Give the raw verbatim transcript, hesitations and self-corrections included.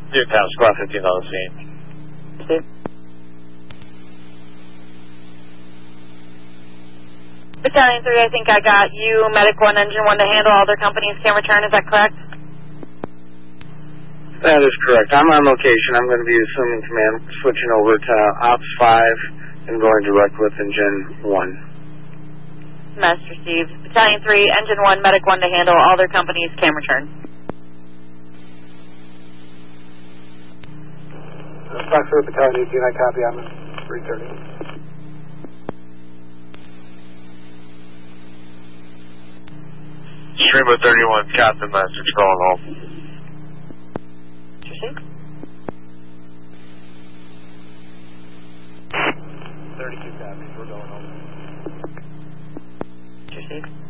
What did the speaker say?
Newtown, squad fifteen on the scene. Steve. Battalion three, I think I got you, Medic one, Engine one to handle. All their companies can return, is that correct? That is correct. I'm on location. I'm going to be assuming command, switching over to Ops five and going direct with Engine one. Master Steve. Battalion three, Engine one, Medic one to handle. All their companies can return. Foxtrot Battalion eighteen, I copy. I'm in three thirty. Streamer thirty-one, Captain Message calling home. thirty-two copies, we're going home. Two six.